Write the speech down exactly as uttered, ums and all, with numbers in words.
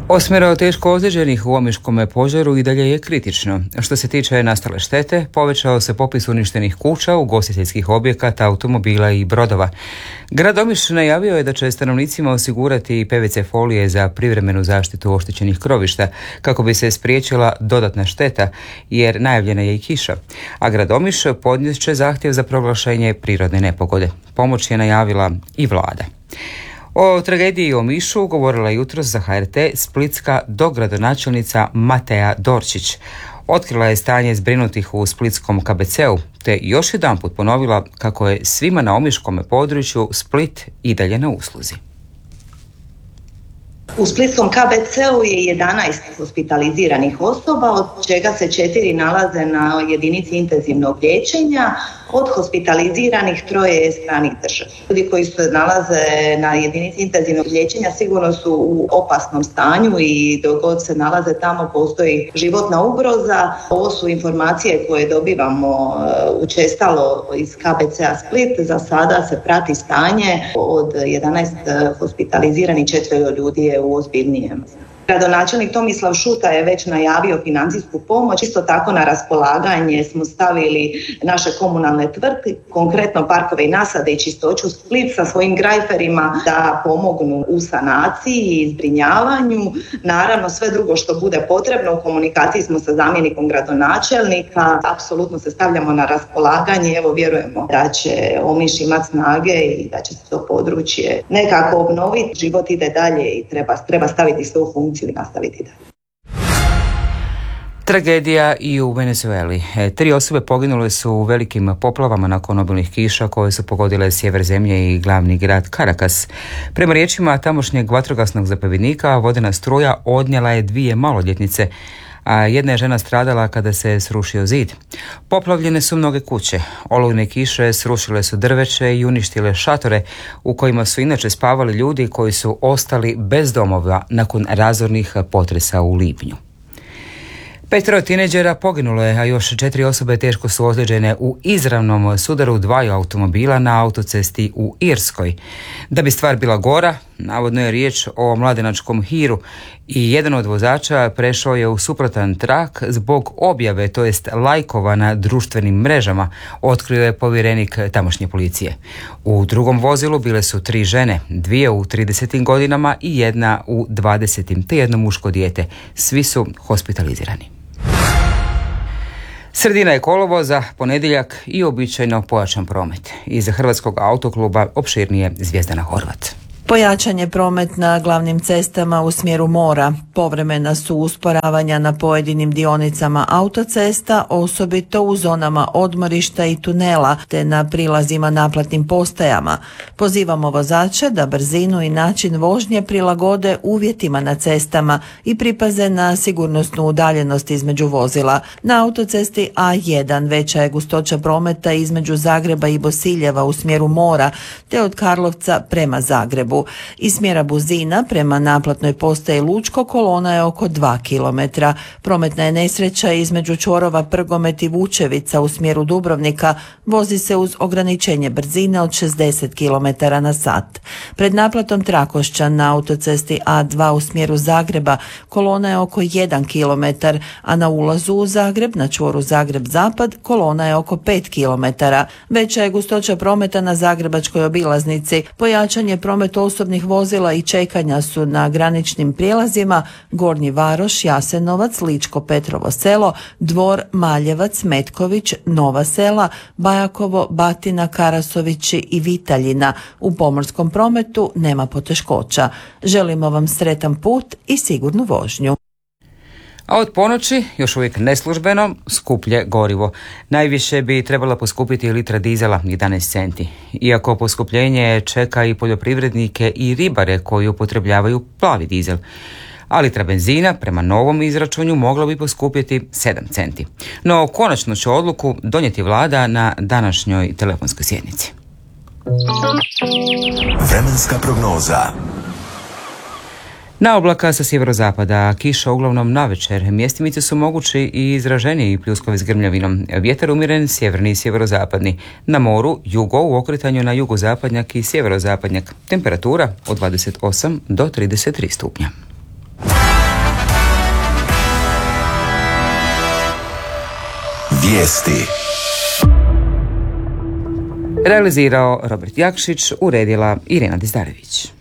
Osmero teško ozlijeđenih u Omiškom požaru i dalje je kritično. Što se tiče nastale štete, povećao se popis uništenih kuća, ugostiteljskih objekata, automobila i brodova. Grad Omiš najavio je da će stanovnicima osigurati P V C folije za privremenu zaštitu oštećenih krovišta kako bi se spriječila dodatna šteta, jer najavljena je i kiša. A grad Omiš podnijet će zahtjev za proglašenje prirodne nepogode. Pomoć je najavila i vlada. O tragediji u Omišu govorila jutros za H R T splitska dogradonačelnica Mateja Dorčić. Otkrila je stanje zbrinutih u splitskom K B C-u, te još jedanput ponovila kako je svima na omiškom području Split i dalje na usluzi. U splitskom K B C-u je jedanaest hospitaliziranih osoba, od čega se četiri nalaze na jedinici intenzivnog liječenja. Od hospitaliziranih troje je stranih država. Ljudi koji se nalaze na jedinici intenzivnog liječenja sigurno su u opasnom stanju i dok god se nalaze tamo postoji životna ugroza. Ovo su informacije koje dobivamo učestalo iz K B C-a Split. Za sada se prati stanje od jedanaest hospitaliziranih, četvero ljudi je u ozbiljnijem. Gradonačelnik Tomislav Šuta je već najavio financijsku pomoć. Isto tako na raspolaganje smo stavili naše komunalne tvrtke, konkretno Parkove i nasade i Čistoću Split sa svojim grajferima da pomognu u sanaciji i zbrinjavanju. Naravno sve drugo što bude potrebno, u komunikaciji smo sa zamjenikom gradonačelnika, apsolutno se stavljamo na raspolaganje. Evo vjerujemo da će Omiš imati snage i da će se to područje nekako obnoviti. Život ide dalje i treba, treba staviti sve u funkciju i nastaviti dalje. Tragedija i u Venezueli. Tri osobe poginule su u velikim poplavama nakon obilnih kiša koje su pogodile sjever zemlje i glavni grad Caracas. Prema riječima tamošnjeg vatrogasnog zapovjednika, vodena struja odnijela je dvije maloljetnice, a jedna je žena stradala kada se srušio zid. Poplavljene su mnoge kuće. Olujne kiše srušile su drveće i uništile šatore u kojima su inače spavali ljudi koji su ostali bez domova nakon razornih potresa u lipnju. Petero tineđera poginulo je, a još četiri osobe teško su ozlijeđene u izravnom sudaru dvaju automobila na autocesti u Irskoj. Da bi stvar bila gora, navodno je riječ o mladenačkom hiru i jedan od vozača prešao je u suprotan trak zbog objave, to jest lajkova na društvenim mrežama, otkrio je povjerenik tamošnje policije. U drugom vozilu bile su tri žene, dvije u tridesetim godinama i jedna u dvadesetim, te jedno muško dijete. Svi su hospitalizirani. Sredina je kolovoza, ponedjeljak i običajno pojačan promet. Iza Hrvatskog autokluba opširnije Zvijezdana Horvat. Pojačan je promet na glavnim cestama u smjeru mora. Povremena su usporavanja na pojedinim dionicama autocesta, osobito u zonama odmorišta i tunela, te na prilazima naplatnim postajama. Pozivamo vozače da brzinu i način vožnje prilagode uvjetima na cestama i pripaze na sigurnosnu udaljenost između vozila. Na autocesti A jedan veća je gustoća prometa između Zagreba i Bosiljeva u smjeru mora, te od Karlovca prema Zagrebu. Iz smjera Buzina prema naplatnoj postaji Lučko kolona je oko dva kilometra. Prometna je nesreća između čvorova Prgomet i Vučevica u smjeru Dubrovnika. Vozi se uz ograničenje brzine od šezdeset kilometara na sat. Pred naplatom Trakošća na autocesti A dva u smjeru Zagreba kolona je oko jedan kilometar, a na ulazu u Zagreb na čvoru Zagreb-Zapad kolona je oko pet kilometara. Veća je gustoća prometa na Zagrebačkoj obilaznici. Pojačan je promet osobnih vozila i čekanja su na graničnim prijelazima Gornji Varoš, Jasenovac, Ličko Petrovo selo, Dvor, Maljevac, Metković, Nova Sela, Bajakovo, Batina, Karasovići i Vitaljina. U pomorskom prometu nema poteškoća. Želimo vam sretan put i sigurnu vožnju. A od ponoći, još uvijek neslužbeno, skuplje gorivo. Najviše bi trebala poskupiti litra dizela, jedanaest centi. Iako poskupljenje čeka i poljoprivrednike i ribare koji upotrebljavaju plavi dizel. A litra benzina, prema novom izračunu, mogla bi poskupiti sedam centi. No, konačno će odluku donijeti vlada na današnjoj telefonskoj sjednici. Vremenska prognoza. Na oblaka sa sjeverozapada, kiša uglavnom navečer, mjestimice su mogući i izraženiji pljuskovi s grmljavinom. Vjetar umjeren, sjeverni i sjeverozapadni. Na moru, jugo u okretanju na jugozapadnjak i sjeverozapadnjak. Temperatura od dvadeset osam do trideset tri stupnja. Vijesti. Realizirao Robert Jakšić, uredila Irena Dizdarević.